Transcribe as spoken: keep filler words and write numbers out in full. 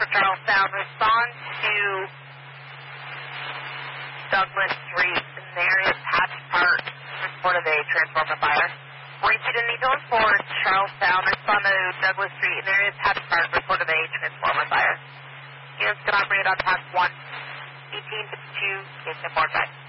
for Charlestown. Respond to Douglas Street in the area of Patch Park. Report of a transformer fire. Repeat and Eagle for Charlestown. Respond to Douglas Street in the area of Patch Park. Report of a transformer fire. Units can operate on path one, eighteen fifty-two, station four five.